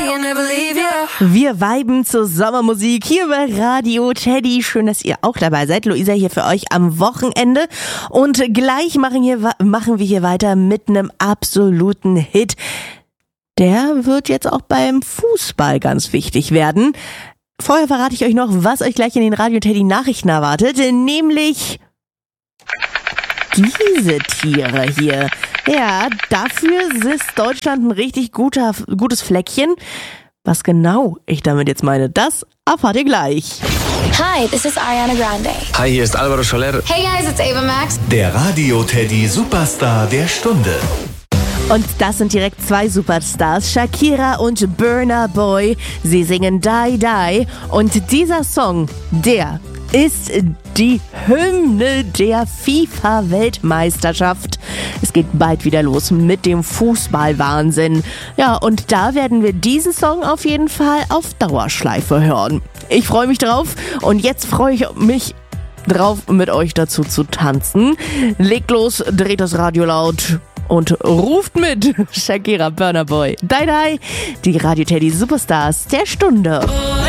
Wir viben zur Sommermusik hier bei Radio Teddy. Schön, dass ihr auch dabei seid. Luisa hier für euch am Wochenende. Und gleich machen wir hier weiter mit einem absoluten Hit. Der wird jetzt auch beim Fußball ganz wichtig werden. Vorher verrate ich euch noch, was euch gleich in den Radio Teddy Nachrichten erwartet. Nämlich diese Tiere hier. Ja, dafür ist Deutschland ein richtig gutes Fleckchen. Was genau ich damit jetzt meine, das erfahrt ihr gleich. Hi, this is Ariana Grande. Hi, hier ist Alvaro Soler. Hey guys, it's Ava Max. Der Radio Teddy Superstar der Stunde. Und das sind direkt zwei Superstars, Shakira und Burna Boy. Sie singen Die Die und dieser Song, der ist die Hymne der FIFA-Weltmeisterschaft. Es geht bald wieder los mit dem Fußballwahnsinn. Ja, und da werden wir diesen Song auf jeden Fall auf Dauerschleife hören. Ich freue mich drauf und jetzt freue ich mich drauf, mit euch dazu zu tanzen. Legt los, dreht das Radio laut und ruft mit. Shakira, Burna Boy, Die Die, die Radio Teddy Superstars der Stunde.